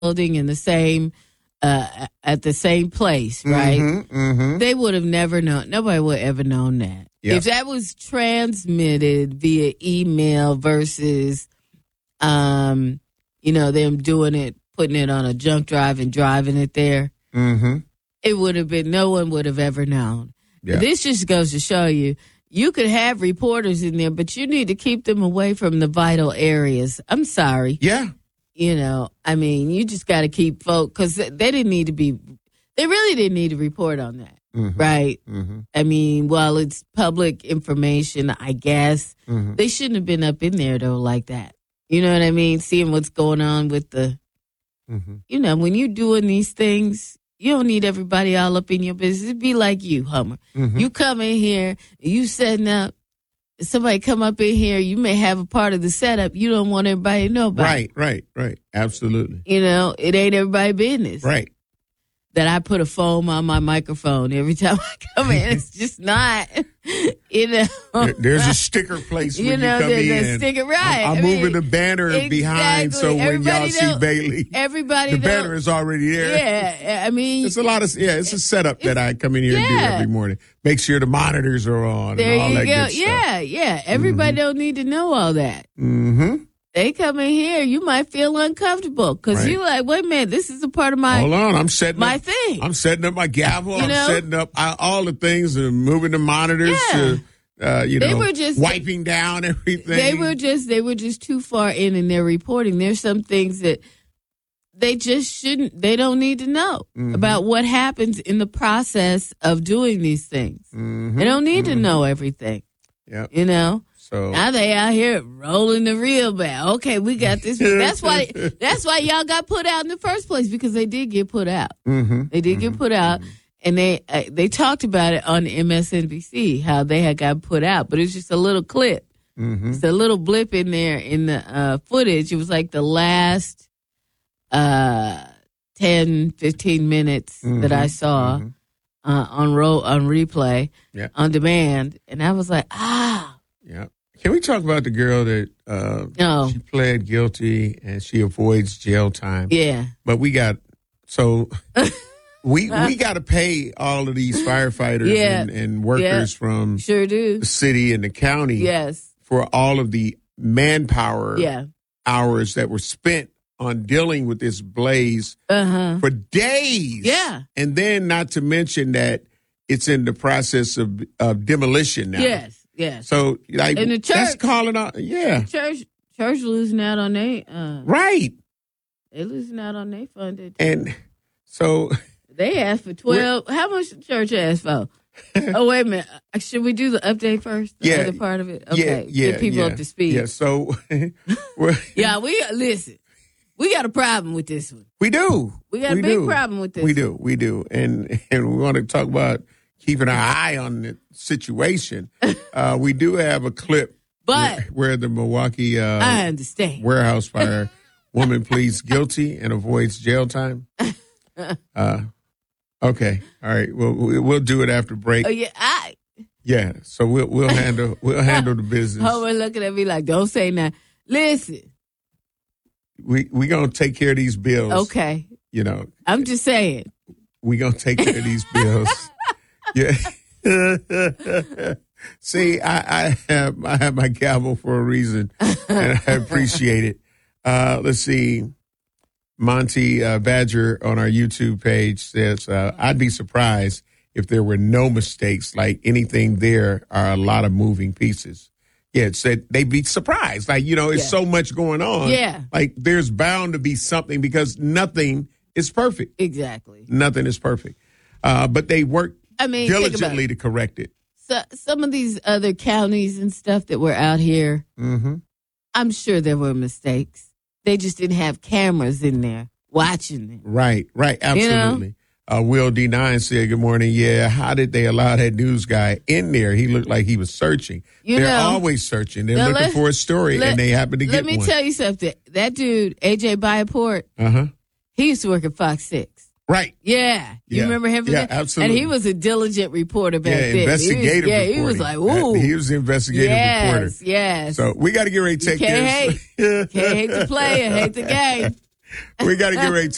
building in the same at the same place, right? They would have never known. Nobody would have ever known that. Yep. If that was transmitted via email versus, them doing it, putting it on a junk drive and driving it there, it would have been, no one would have ever known. Yeah. This just goes to show you, you could have reporters in there, but you need to keep them away from the vital areas. I'm sorry. Yeah. You just got to keep folks, because they really didn't need to report on that, right? While it's public information, I guess, they shouldn't have been up in there, though, like that. You know what I mean? Seeing what's going on with the, when you're doing these things, you don't need everybody all up in your business. It'd be like you, Hummer. You come in here, you setting up, somebody come up in here, you may have a part of the setup you don't want everybody to know about. Right. Absolutely. It ain't everybody's business. Right. That I put a foam on my microphone every time I come in. It's just not, There's a sticker place when you come there's in. a sticker, right. I'm moving the banner behind so when y'all see Bailey, the banner is already there. Yeah, it's a lot of, it's a setup that I come in here and do every morning. Make sure the monitors are on there and all that go. good stuff. Yeah. Everybody don't need to know all that. They come in here, you might feel uncomfortable because you're like, wait a minute, this is a part of my Hold on, I'm setting my up, thing. I'm setting up my gavel. I'm setting up all the things and moving the monitors to, they were just wiping down everything. They were just too far in their reporting. There's some things that they they don't need to know about what happens in the process of doing these things. They don't need to know everything. Yeah. So now they out here rolling the reel back. Okay, we got this. That's why y'all got put out in the first place, because they did get put out. They did get put out, and they talked about it on MSNBC how they had got put out, but it's just a little clip. It's a little blip in there in the footage. It was like the last 10, 15 minutes that I saw on replay on demand, and I was like, Yeah. Can we talk about the girl that she pled guilty and she avoids jail time? Yeah. But we got we got to pay all of these firefighters and workers from the city and the county for all of the manpower hours that were spent on dealing with this blaze for days. Yeah. And then not to mention that it's in the process of demolition now. Yes. So, like, and the church, that's calling out. Yeah. Church losing out on they right. They losing out on their funded. And so they asked for 12. How much the church asked for? Oh, wait a minute. Should we do the update first? The other part of it? Okay. Get people up to speed. Yeah. So listen. We got a problem with this one. We do. We got a big problem with this. We do. And we want to talk about keeping our eye on the situation. We do have a clip where the Milwaukee I understand. warehouse fire woman pleads guilty and avoids jail time. Okay. All right. We'll do it after break. Oh, yeah. Yeah. So we'll handle the business. Oh, we're looking at me like, don't say nothing. Listen. We gonna take care of these bills. Okay. I'm just saying. We gonna take care of these bills. Yeah. See, I have my gavel for a reason, and I appreciate it. Let's see. Monty Badger on our YouTube page says, I'd be surprised if there were no mistakes. Like anything, there are a lot of moving pieces. Yeah, it said they'd be surprised. Like, it's so much going on. Yeah. Like there's bound to be something because nothing is perfect. Exactly. Nothing is perfect. But they work diligently to correct it. So some of these other counties and stuff that were out here, I'm sure there were mistakes. They just didn't have cameras in there watching them. Right, absolutely. Will D9 said, good morning. Yeah, how did they allow that news guy in there? He looked like he was searching. They're always searching. They're looking for a story, and they happen to get one. Let me tell you something. That dude, A.J. Byaport, he used to work at Fox 6. Right. Yeah. You remember him? Yeah, absolutely. And he was a diligent reporter back then. Investigative reporting. He was like, ooh. He was the investigative reporter. Yes. So we got to get ready to take care of Can't hate the player, hate the game. We got to get ready to